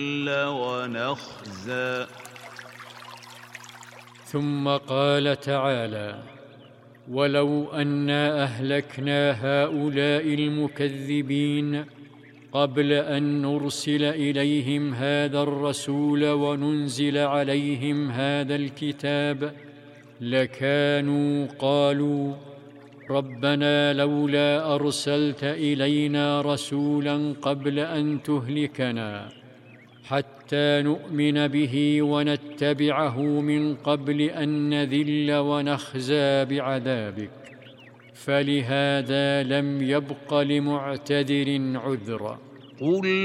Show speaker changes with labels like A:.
A: ونخزى.
B: ثم قال تعالى: ولو أنا أهلكنا هؤلاء المكذبين قبل أن نرسل إليهم هذا الرسول وننزل عليهم هذا الكتاب لكانوا قالوا: ربنا لولا أرسلت إلينا رسولا قبل أن تهلكنا حتى نؤمن به ونتبعه من قبل أن نذل ونخزى بعذابك. فلهذا لم يبق لمعتذر عذر.
A: قل